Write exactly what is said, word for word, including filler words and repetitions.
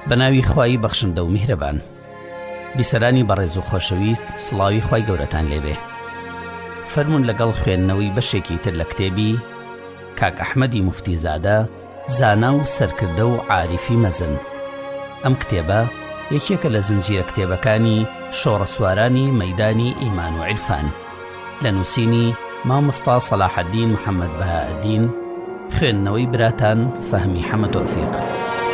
بەناوی خوای بەخشندە و میهرەبان. بیسەرانی بەڕێز و خۆشەویست، سڵاوی خوای گەورەتان لێبێ. فەرمون لەگەڵ خوێندنەوەی بەشێکی تر لە کتێبی کاک ئەحمەدی موفتیزادە، زانا و سەرکردە و عاریفی مەزن. ئەم کتێبە یەکێکە لە زنجیرە کتێبەکانی شۆڕەسوارانی مەیدانی ئیمان و عیرفان لە نووسینی مامۆستا سەلاحەدین محەممەد بەهائەدین، خوێندنەوەی براتان فەهمی حەمە تۆفیق.